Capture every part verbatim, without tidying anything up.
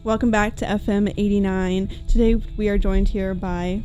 Welcome back to F M eighty-nine. Today we are joined here by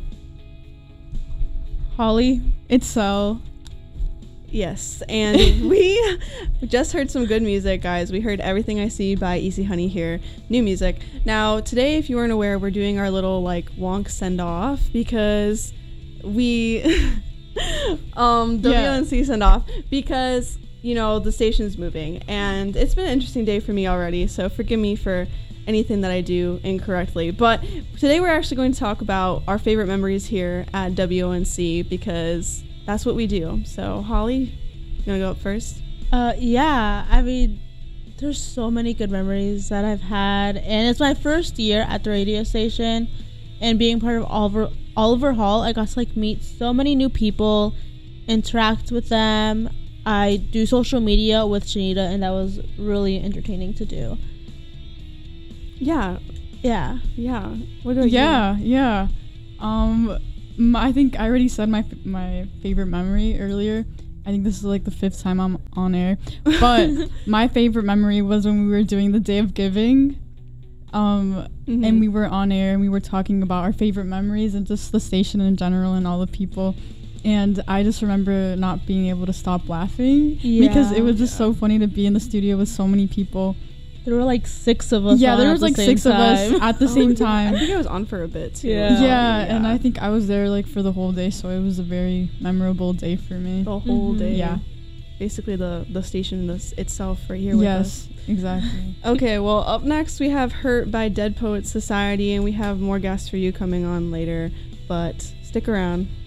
Holly, Itzel. Yes, and we just heard some good music, guys. We heard Everything I See by Easy Honey here, new music. Now, today, if you weren't aware, we're doing our little, like, wonk send-off because we, um, W N C yeah. send-off because, you know, the station's moving, and it's been an interesting day for me already, so forgive me for anything that I do incorrectly. But today we're actually going to talk about our favorite memories here at W O N C because that's what we do. So, Holly, you want to go up first? Uh, yeah. I mean, there's so many good memories that I've had. And it's my first year at the radio station. And being part of Oliver, Oliver Hall, I got to, like, meet so many new people, interact with them. I do social media with Shanita, and that was really entertaining to do. Yeah. Yeah. Yeah. What do you Yeah, yeah. Um... I think I already said my my favorite memory earlier. I think this is like the fifth time I'm on air. But my favorite memory was when we were doing the Day of Giving. Um, mm-hmm. And we were on air and we were talking about our favorite memories and just the station in general and all the people. And I just remember not being able to stop laughing yeah, because it was just yeah. so funny to be in the studio with so many people. There were like six of us. Yeah, there on was at like the six same of time. us at the same time. I think I was on for a bit too. Yeah. Yeah, yeah, and I think I was there like for the whole day, so it was a very memorable day for me. The whole mm-hmm. day. Yeah. Basically the the station this itself right here with yes, us. Yes, exactly. Okay, well, up next we have Hurt by Dead Poets Society, and we have more guests for you coming on later, but stick around.